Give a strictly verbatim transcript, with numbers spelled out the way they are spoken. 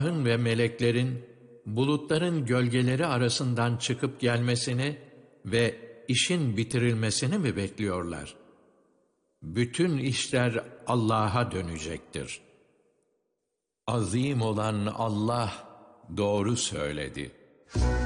ve meleklerin bulutların gölgeleri arasından çıkıp gelmesini ve işin bitirilmesini mi bekliyorlar? Bütün işler Allah'a dönecektir. Azim olan Allah doğru söyledi.